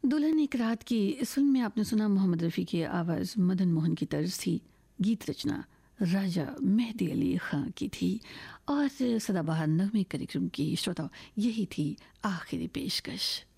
दुल्हन एक रात की इस फिल्म में आपने सुना मोहम्मद रफ़ी की आवाज़ मदन मोहन की तर्ज थी। गीत रचना राजा मेहदी अली खां की थी और सदाबहार नगमे कार्यक्रम की श्रोता यही थी आखिरी पेशकश।